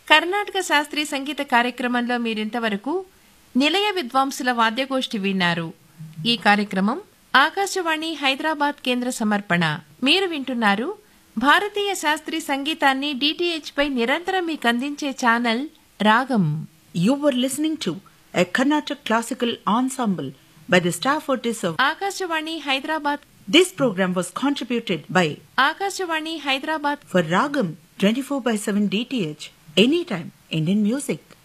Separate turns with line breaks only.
కర్ణాటక శాస్త్రీయ సంగీత కార్యక్రమంలో మీరింతవరకు నిలయ విద్వాంసుల వాద్యగోష్ఠి విన్నారు. ఈ కార్యక్రమం ఆకాశవాణి హైదరాబాద్ కేంద్ర సమర్పణ. మీరు వింటున్నారు భారతీయ శాస్త్రీయ సంగీతాన్ని డిటిహెచ్ పై నిరంతరం మీకు అందించే ఛానల్ రాగం.
You were listening to a Carnatic classical ensemble by the staff artists of
Akashvani Hyderabad.
This program was contributed by
Akashvani Hyderabad
for Ragam 24/7 DTH. Anytime Indian music.